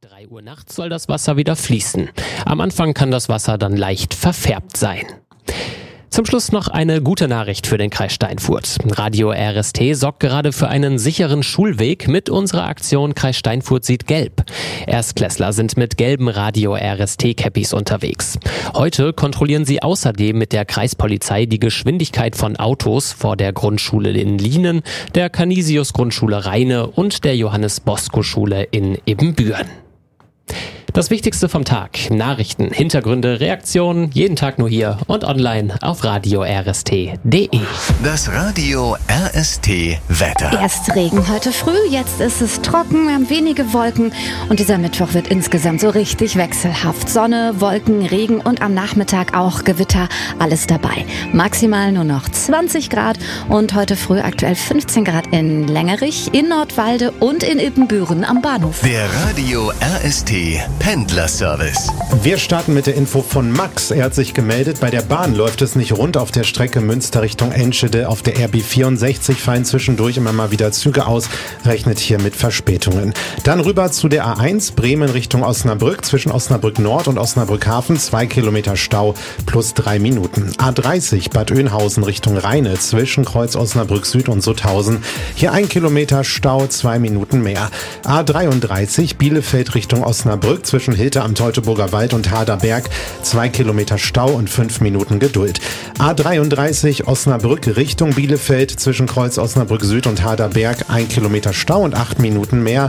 3 Uhr nachts soll das Wasser wieder fließen. Am Anfang kann das Wasser dann leicht verfärbt sein. Zum Schluss noch eine gute Nachricht für den Kreis Steinfurt. Radio RST sorgt gerade für einen sicheren Schulweg mit unserer Aktion Kreis Steinfurt sieht gelb. Erstklässler sind mit gelben Radio RST-Cappies unterwegs. Heute kontrollieren sie außerdem mit der Kreispolizei die Geschwindigkeit von Autos vor der Grundschule in Lienen, der Canisius-Grundschule Rheine und der Johannes-Bosco-Schule in Ibbenbüren. Das Wichtigste vom Tag, Nachrichten, Hintergründe, Reaktionen, jeden Tag nur hier und online auf radiorst.de. Das Radio RST Wetter. Erst Regen heute früh, jetzt ist es trocken, wir haben wenige Wolken und dieser Mittwoch wird insgesamt so richtig wechselhaft. Sonne, Wolken, Regen und am Nachmittag auch Gewitter, alles dabei. Maximal nur noch 20 Grad und heute früh aktuell 15 Grad in Längerich, in Nordwalde und in Ibbenbüren am Bahnhof. Der Radio RST Pendlerservice. Wir starten mit der Info von Max. Er hat sich gemeldet, bei der Bahn läuft es nicht rund auf der Strecke Münster Richtung Enschede. Auf der RB 64 fallen zwischendurch immer mal wieder Züge aus, rechnet hier mit Verspätungen. Dann rüber zu der A1 Bremen Richtung Osnabrück, zwischen Osnabrück Nord und Osnabrück Hafen, 2 Kilometer Stau plus 3 Minuten. A30 Bad Oeynhausen Richtung Rheine, zwischen Kreuz Osnabrück Süd und Sutthausen, hier 1 Kilometer Stau, 2 Minuten mehr. A33 Bielefeld Richtung Osnabrück, zwischen Hilter am Teutoburger Wald und Haderberg, 2 Kilometer Stau und 5 Minuten Geduld. A33 Osnabrück Richtung Bielefeld, zwischen Kreuz Osnabrück Süd und Haderberg, 1 Kilometer Stau und 8 Minuten mehr.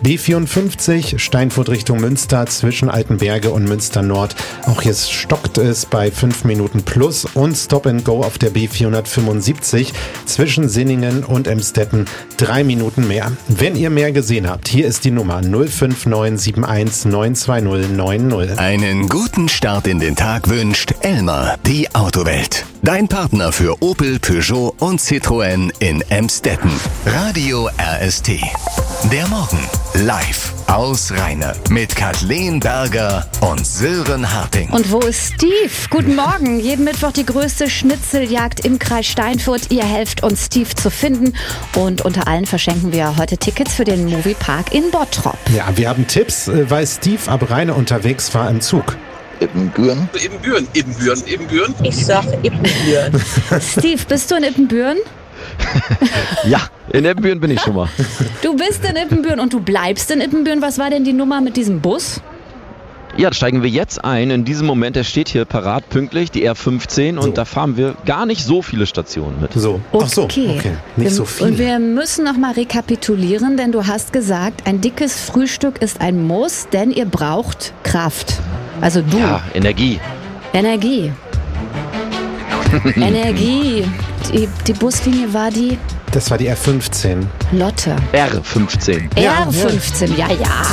B54 Steinfurt Richtung Münster, zwischen Altenberge und Münster Nord. Auch hier stockt es bei 5 Minuten plus und Stop and Go auf der B475 zwischen Sinningen und Emstetten, 3 Minuten mehr. Wenn ihr mehr gesehen habt, hier ist die Nummer 05971 92090. Einen guten Start in den Tag wünscht Elmar, die Autowelt. Dein Partner für Opel, Peugeot und Citroën in Emstetten. Radio RST. Der Morgen live aus Rheine mit Kathleen Berger und Sören Harting. Und wo ist Steve? Guten Morgen. Jeden Mittwoch die größte Schnitzeljagd im Kreis Steinfurt. Ihr helft uns, Steve zu finden. Und unter allen verschenken wir heute Tickets für den Moviepark in Bottrop. Ja, wir haben Tipps, weil Steve ab Rheine unterwegs war im Zug. Ibbenbüren. Ich sag Ibbenbüren. Steve, bist du in Ibbenbüren? Ja, in Ibbenbüren bin ich schon mal. Du bist in Ibbenbüren und du bleibst in Ibbenbüren. Was war denn die Nummer mit diesem Bus? Ja, da steigen wir jetzt ein. In diesem Moment, der steht hier parat pünktlich, die R15. Und da fahren wir gar nicht so viele Stationen mit. So. Okay. Ach so, okay. Nicht so viel. Und wir müssen noch mal rekapitulieren, denn du hast gesagt, ein dickes Frühstück ist ein Muss, denn ihr braucht Kraft. Also du. Ja, Energie. Energie. Die Buslinie war die Das war die R15. Lotte. R15. R15, ja.